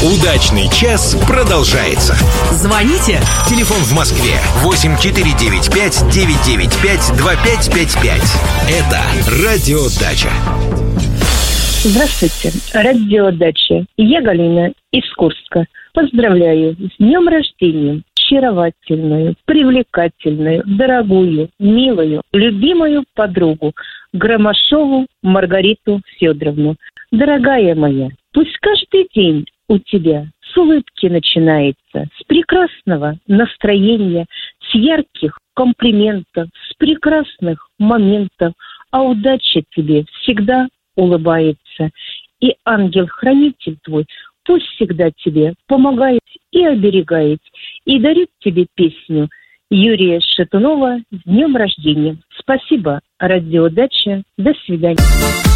Удачный час продолжается. Звоните. Телефон в Москве 8-495-995-2555. Это Радио Дача. Здравствуйте, Радио Дача. Я Галина из Курска. Поздравляю с днем рождения очаровательную, привлекательную, дорогую, милую, любимую подругу Громашову Маргариту Федоровну. Дорогая моя, пусть каждый день у тебя с улыбки начинается, с прекрасного настроения, с ярких комплиментов, с прекрасных моментов, а удача тебе всегда улыбается. И ангел-хранитель твой пусть всегда тебе помогает и оберегает, и дарит тебе песню Юрия Шатунова с днем рождения. Спасибо, Радио Дача. До свидания.